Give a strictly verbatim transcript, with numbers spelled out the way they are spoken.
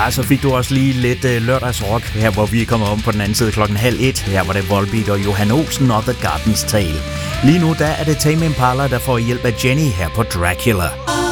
Ja, så fik du også lige lidt uh, lørdagsrock, her hvor vi kommer om på den anden side klokken halv et. Her var det Volbeat og Johan Olsen og The Garden's Tale. Lige nu der er det Tame Impala, der får hjælp af Jenny her på Dracula.